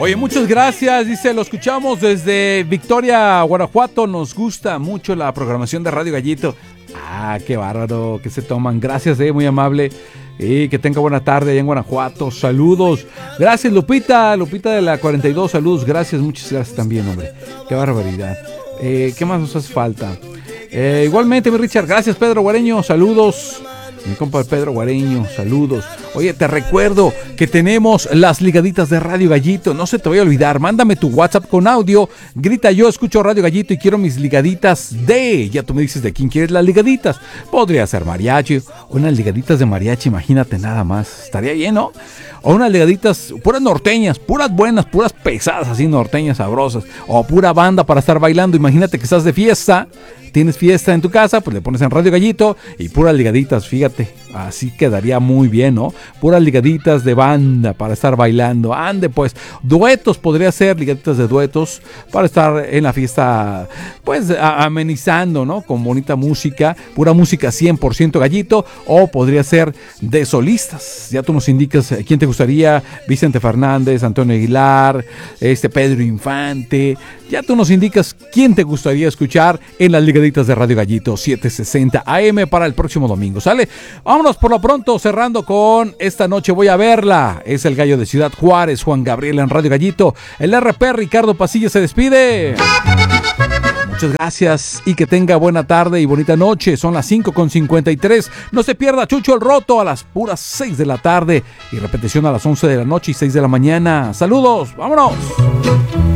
Oye, muchas gracias, dice, lo escuchamos desde Victoria, Guanajuato, nos gusta mucho la programación de Radio Gallito. Ah, qué bárbaro, que se toman, gracias, muy amable. Y que tenga buena tarde allá en Guanajuato, saludos. Gracias, Lupita de la 42, saludos, gracias, muchas gracias también, hombre. Qué barbaridad. ¿Qué más nos hace falta? Igualmente, mi Richard, gracias, Pedro Guareño, saludos. Mi compa Pedro Guareño, saludos. Oye, te recuerdo que tenemos las ligaditas de Radio Gallito. No se te vaya a olvidar, mándame tu WhatsApp con audio. Grita, yo escucho Radio Gallito y quiero mis ligaditas de... Ya tú me dices de quién quieres las ligaditas. Podría ser mariachi, unas ligaditas de mariachi, imagínate nada más. Estaría bien, ¿no? O unas ligaditas puras norteñas, puras buenas, puras pesadas, así norteñas sabrosas. O pura banda para estar bailando. Imagínate que estás de fiesta. Tienes fiesta en tu casa, pues le pones en Radio Gallito y puras ligaditas, fíjate, así quedaría muy bien, ¿no? Puras ligaditas de banda para estar bailando, ande pues, duetos, podría ser ligaditas de duetos para estar en la fiesta, pues amenizando, ¿no? Con bonita música, pura música 100% Gallito, o podría ser de solistas, ya tú nos indicas quién te gustaría, Vicente Fernández, Antonio Aguilar, Pedro Infante, ya tú nos indicas quién te gustaría escuchar en las ligaditas de Radio Gallito 760 AM para el próximo domingo, ¿sale? Vámonos por lo pronto cerrando con Esta noche voy a verla. Es el gallo de Ciudad Juárez, Juan Gabriel en Radio Gallito. El RP Ricardo Pasillo se despide. Muchas gracias y que tenga buena tarde y bonita noche. Son las 5:53. No se pierda Chucho el Roto a las puras 6 de la tarde y repetición a las 11 de la noche y 6 de la mañana. Saludos, vámonos.